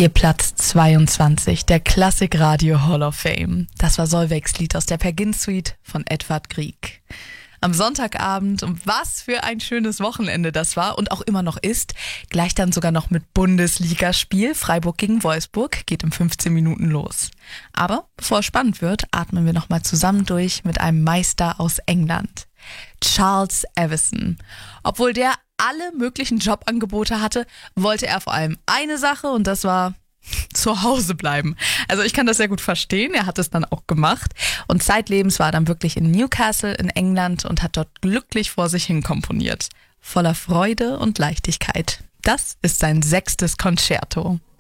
Ihr Platz 22, der Klassik Radio Hall of Fame. Das war Solveigs Lied aus der Per Gynt Suite von Edvard Grieg. Am Sonntagabend, und was für ein schönes Wochenende das war und auch immer noch ist, gleich dann sogar noch mit Bundesligaspiel. Freiburg gegen Wolfsburg geht in 15 Minuten los. Aber bevor es spannend wird, atmen wir nochmal zusammen durch mit einem Meister aus England. Charles Evison. Obwohl der alle möglichen Jobangebote hatte, wollte er vor allem eine Sache, und das war zu Hause bleiben. Also ich kann das sehr gut verstehen, er hat es dann auch gemacht und zeitlebens war er dann wirklich in Newcastle in England und hat dort glücklich vor sich hin komponiert. Voller Freude und Leichtigkeit. Das ist sein 6. Concerto.